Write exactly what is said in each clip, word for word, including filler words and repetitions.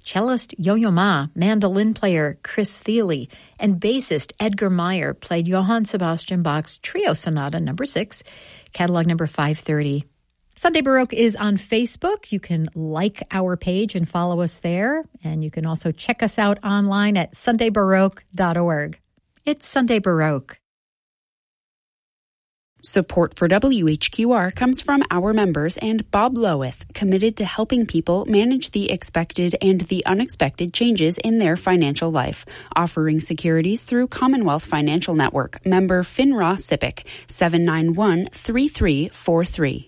Cellist Yo-Yo Ma, mandolin player Chris Thiele, and bassist Edgar Meyer played Johann Sebastian Bach's Trio Sonata number six, catalog number five thirty. Sunday Baroque is on Facebook. You can like our page and follow us there. And you can also check us out online at sunday baroque dot org. It's Sunday Baroque. Support for W H Q R comes from our members and Bob Loweth, committed to helping people manage the expected and the unexpected changes in their financial life, offering securities through Commonwealth Financial Network, member FINRA SIPC, seven nine one, three three four three.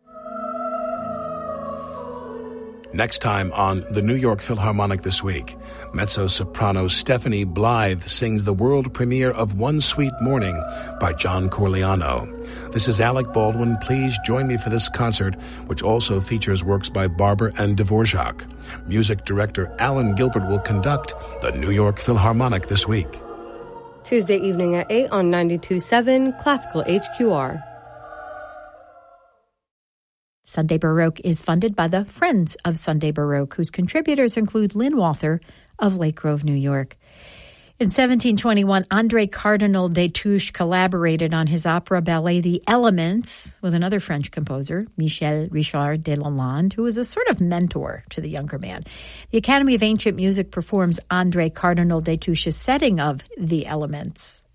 Next time on the New York Philharmonic This Week, mezzo-soprano Stephanie Blythe sings the world premiere of One Sweet Morning by John Corigliano. This is Alec Baldwin. Please join me for this concert, which also features works by Barber and Dvorak. Music director Alan Gilbert will conduct the New York Philharmonic This Week. Tuesday evening at eight on ninety-two point seven Classical H Q R. Sunday Baroque is funded by the Friends of Sunday Baroque, whose contributors include Lynn Walther of Lake Grove, New York. In seventeen twenty-one, André Cardinal Destouches collaborated on his opera ballet The Elements with another French composer, Michel Richard de Lalande, who was a sort of mentor to the younger man. The Academy of Ancient Music performs André Cardinal Destouches' setting of The Elements.